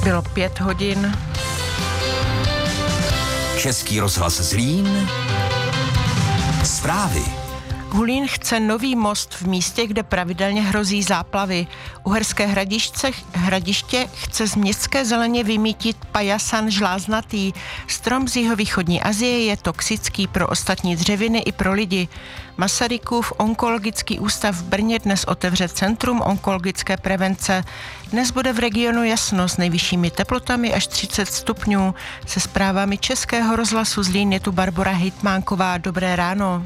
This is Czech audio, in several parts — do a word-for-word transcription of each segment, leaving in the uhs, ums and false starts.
Bylo pět hodin. Český rozhlas Zlín. Zprávy. Hulín chce nový most v místě, kde pravidelně hrozí záplavy. Uherské hradiště, hradiště chce z městské zeleně vymítit pajasan žláznatý. Strom z jihovýchodní Asie je toxický pro ostatní dřeviny i pro lidi. Masarykův onkologický ústav v Brně dnes otevře Centrum onkologické prevence. Dnes bude v regionu jasno s nejvyššími teplotami až třicet stupňů. Se zprávami Českého rozhlasu Zlín je tu Barbora Hejtmánková. Dobré ráno.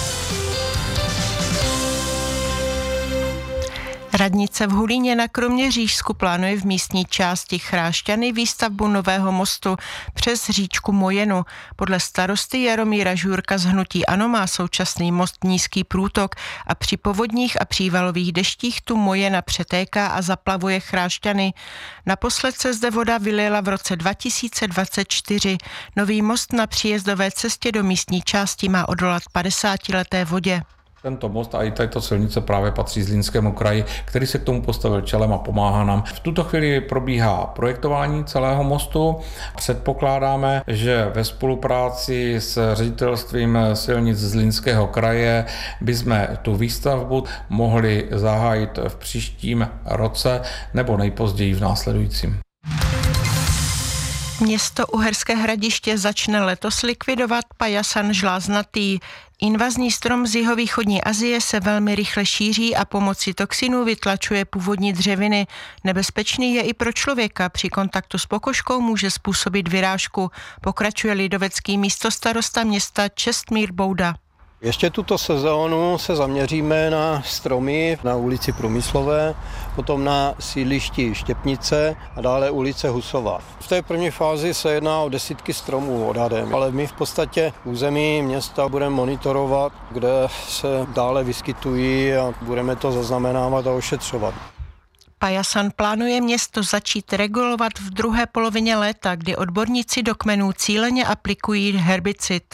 Radnice v Hulíně na Kroměřížsku plánuje v místní části Chrášťany výstavbu nového mostu přes říčku Mojenu. Podle starosty Jaromíra Žůrka z hnutí ANO má současný most nízký průtok a při povodních a přívalových deštích tu Mojena přetéká a zaplavuje Chrášťany. Naposled se zde voda vylila v roce dva tisíce dvacet čtyři. Nový most na příjezdové cestě do místní části má odolat padesátileté vodě. Tento most a i tato silnice právě patří Zlínskému kraji, který se k tomu postavil čelem a pomáhá nám. V tuto chvíli probíhá projektování celého mostu. Předpokládáme, že ve spolupráci s ředitelstvím silnic Zlínského kraje bychom tu výstavbu mohli zahájit v příštím roce nebo nejpozději v následujícím. Město Uherské Hradiště začne letos likvidovat pajasan žláznatý. Invazní strom z jihovýchodní Asie se velmi rychle šíří a pomocí toxinů vytlačuje původní dřeviny. Nebezpečný je i pro člověka. Při kontaktu s pokožkou může způsobit vyrážku. Pokračuje lidovecký místostarosta města Čestmír Bouda. Ještě tuto sezónu se zaměříme na stromy na ulici Průmyslové, potom na sídlišti Štěpnice a dále ulice Husová. V té první fázi se jedná o desítky stromů odhadem, ale my v podstatě území města budeme monitorovat, kde se dále vyskytují a budeme to zaznamenávat a ošetřovat. Pajasan plánuje město začít regulovat v druhé polovině léta, kdy odborníci do kmenů cíleně aplikují herbicid.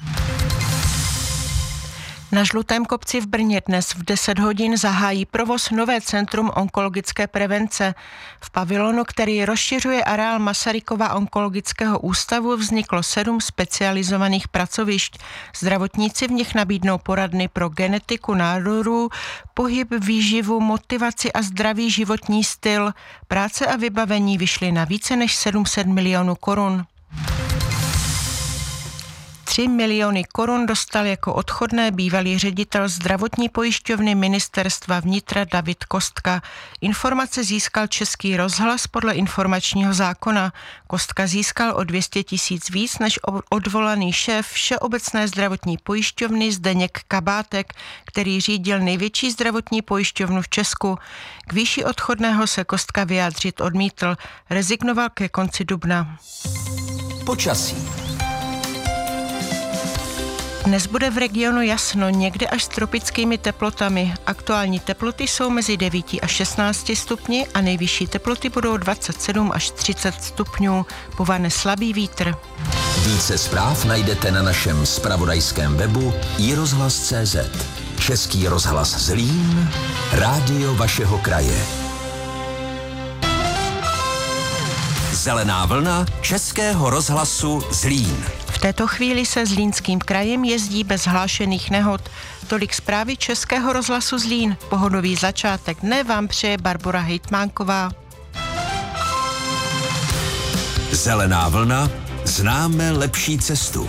Na Žlutém kopci v Brně dnes v deset hodin zahájí provoz nové Centrum onkologické prevence. V pavilonu, který rozšiřuje areál Masarykova onkologického ústavu, vzniklo sedm specializovaných pracovišť. Zdravotníci v nich nabídnou poradny pro genetiku nádorů, pohyb, výživu, motivaci a zdravý životní styl. Práce a vybavení vyšly na více než sedm set milionů korun. tři miliony korun dostal jako odchodné bývalý ředitel zdravotní pojišťovny ministerstva vnitra David Kostka. Informace získal Český rozhlas podle informačního zákona. Kostka získal o dvě stě tisíc víc než odvolaný šéf Všeobecné zdravotní pojišťovny Zdeněk Kabátek, který řídil největší zdravotní pojišťovnu v Česku. K výši odchodného se Kostka vyjádřit odmítl. Rezignoval ke konci dubna. Počasí. Dnes bude v regionu jasno, někde až s tropickými teplotami. Aktuální teploty jsou mezi devíti a šestnácti stupni a nejvyšší teploty budou dvacet sedm až třicet stupňů. Povane slabý vítr. Více zpráv najdete na našem zpravodajském webu i rozhlas tečka cé zet. Český rozhlas Zlín, rádio vašeho kraje. Zelená vlna Českého rozhlasu Zlín. V této chvíli se Zlínským krajem jezdí bez hlášených nehod. Tolik zprávy Českého rozhlasu Zlín. Pohodový začátek dne vám přeje Barbora Hejtmánková. Zelená vlna, známe lepší cestu.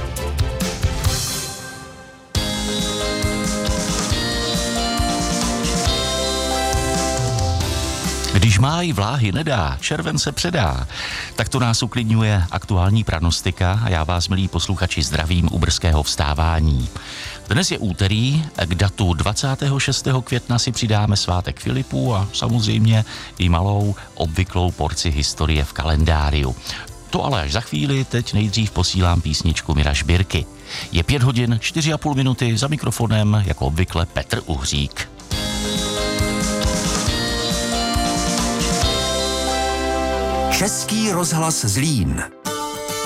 Když máj vláhy nedá, červen se předá. Tak to nás uklidňuje aktuální pranostika a já vás, milí posluchači, zdravím u brzkého vstávání. Dnes je úterý, k datu dvacátého šestého května si přidáme svátek Filipů a samozřejmě i malou obvyklou porci historie v kalendáriu. To ale až za chvíli, teď nejdřív posílám písničku Mira Žbírky. Je pět hodin, čtyři a půl minuty, za mikrofonem jako obvykle Petr Uhřík. Český rozhlas Zlín.